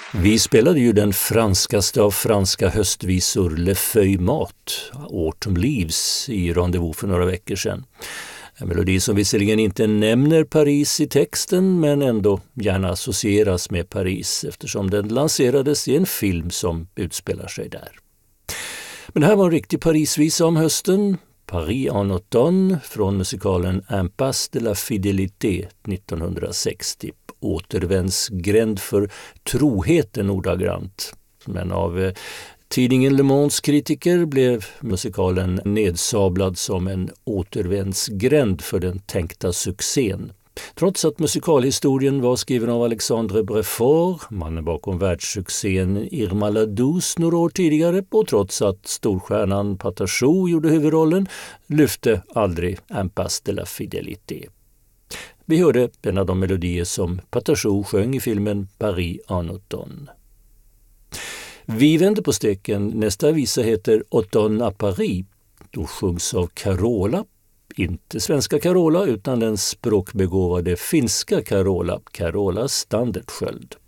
Vi spelade ju den franskaste av franska höstvisor Le Feuille Morte, Autumn Leaves, i Rendezvous för några veckor sedan. En melodi som visserligen inte nämner Paris i texten men ändå gärna associeras med Paris eftersom den lanserades i en film som utspelar sig där. Men här var en riktig Parisvisa om hösten, Paris en automne från musikalen Impasse de la Fidélité 1960. Återvändsgränd för troheten ordagrant. Men av tidningen Le Mondes kritiker blev musikalen nedsablad som en återvändsgränd för den tänkta succén. Trots att musikalhistorien var skriven av Alexandre Breffort, mannen bakom världssuccén Irma la Douce några år tidigare, och trots att storstjärnan Patachou gjorde huvudrollen, lyfte aldrig Impasse de la Fidélité. Vi hörde en av de melodier som Patachou sjöng i filmen Paris en automne. Vi vänder på steken. Nästa visa heter Automne à Paris. Då sjungs av Carola, inte svenska Carola utan den språkbegåvade finska Carola Standardsköld.